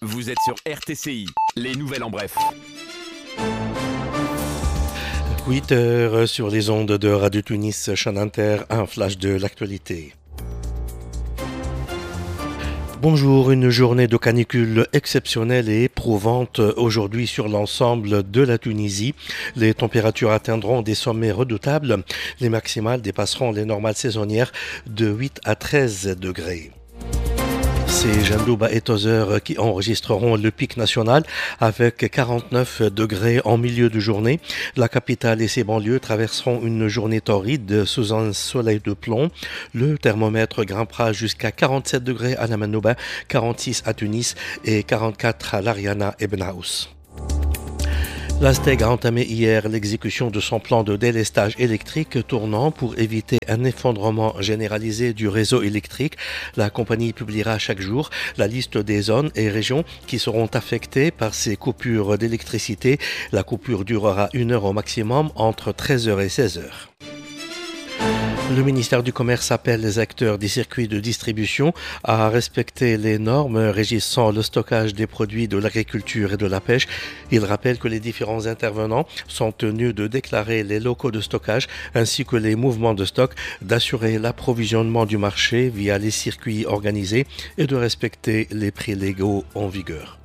Vous êtes sur RTCI, les nouvelles en bref. 8 heures sur les ondes de Radio Tunis, chaîne Inter, un flash de l'actualité. Bonjour, une journée de canicule exceptionnelle et éprouvante aujourd'hui sur l'ensemble de la Tunisie. Les températures atteindront des sommets redoutables. Les maximales dépasseront les normales saisonnières de 8 à 13 degrés. C'est Jandouba et Tozeur qui enregistreront le pic national avec 49 degrés en milieu de journée. La capitale et ses banlieues traverseront une journée torride sous un soleil de plomb. Le thermomètre grimpera jusqu'à 47 degrés à la Manouba, 46 à Tunis et 44 à Lariana et Benaous. L'Asteg a entamé hier l'exécution de son plan de délestage électrique tournant pour éviter un effondrement généralisé du réseau électrique. La compagnie publiera chaque jour la liste des zones et régions qui seront affectées par ces coupures d'électricité. La coupure durera 1 heure au maximum entre 13h et 16h. Le ministère du Commerce appelle les acteurs des circuits de distribution à respecter les normes régissant le stockage des produits de l'agriculture et de la pêche. Il rappelle que les différents intervenants sont tenus de déclarer les locaux de stockage ainsi que les mouvements de stock, d'assurer l'approvisionnement du marché via les circuits organisés et de respecter les prix légaux en vigueur.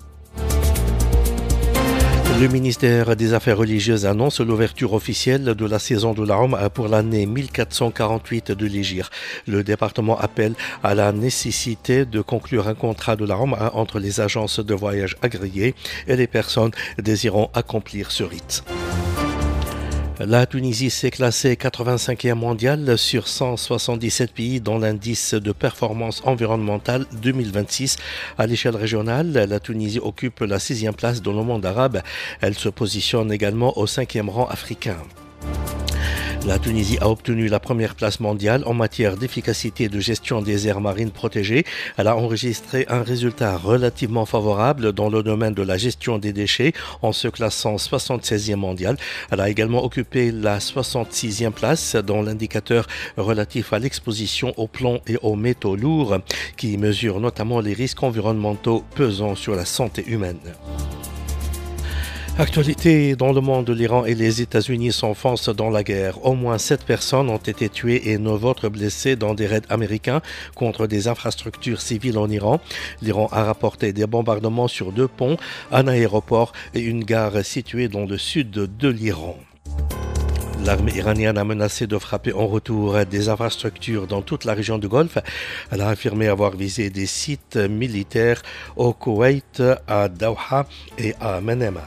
Le ministère des Affaires religieuses annonce l'ouverture officielle de la saison de l'Aoum pour l'année 1448 de l'Hégire. Le département appelle à la nécessité de conclure un contrat de l'Aoum entre les agences de voyage agréées et les personnes désirant accomplir ce rite. La Tunisie s'est classée 85e mondiale sur 177 pays dans l'indice de performance environnementale 2026. À l'échelle régionale, la Tunisie occupe la 6e place dans le monde arabe. Elle se positionne également au 5e rang africain. La Tunisie a obtenu la première place mondiale en matière d'efficacité de gestion des aires marines protégées. Elle a enregistré un résultat relativement favorable dans le domaine de la gestion des déchets en se classant 76e mondial. Elle a également occupé la 66e place dans l'indicateur relatif à l'exposition au plomb et aux métaux lourds qui mesure notamment les risques environnementaux pesant sur la santé humaine. Actualité dans le monde, l'Iran et les États-Unis s'enfoncent dans la guerre. Au moins 7 personnes ont été tuées et 9 autres blessées dans des raids américains contre des infrastructures civiles en Iran. L'Iran a rapporté des bombardements sur 2 ponts, un aéroport et une gare située dans le sud de l'Iran. L'armée iranienne a menacé de frapper en retour des infrastructures dans toute la région du Golfe. Elle a affirmé avoir visé des sites militaires au Koweït, à Doha et à Manama.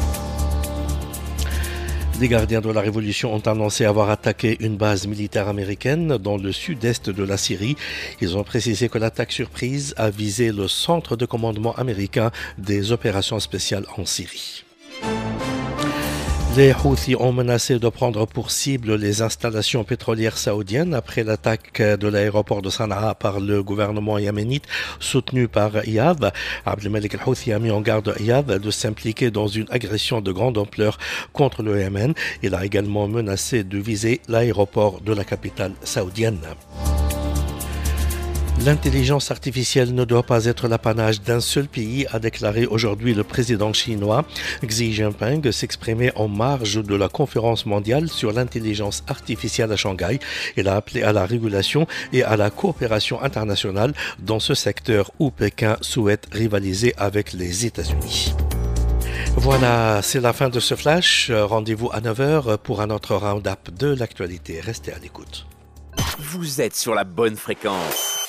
Les gardiens de la Révolution ont annoncé avoir attaqué une base militaire américaine dans le sud-est de la Syrie. Ils ont précisé que l'attaque surprise a visé le centre de commandement américain des opérations spéciales en Syrie. Les Houthis ont menacé de prendre pour cible les installations pétrolières saoudiennes après l'attaque de l'aéroport de Sanaa par le gouvernement yéménite soutenu par Iyad. Abdelmalek al-Houthi a mis en garde Iyad de s'impliquer dans une agression de grande ampleur contre le Yémen. Il a également menacé de viser l'aéroport de la capitale saoudienne. L'intelligence artificielle ne doit pas être l'apanage d'un seul pays, a déclaré aujourd'hui le président chinois. Xi Jinping s'exprimait en marge de la conférence mondiale sur l'intelligence artificielle à Shanghai. Il a appelé à la régulation et à la coopération internationale dans ce secteur où Pékin souhaite rivaliser avec les États-Unis. Voilà, c'est la fin de ce flash. Rendez-vous à 9h pour un autre round-up de l'actualité. Restez à l'écoute. Vous êtes sur la bonne fréquence.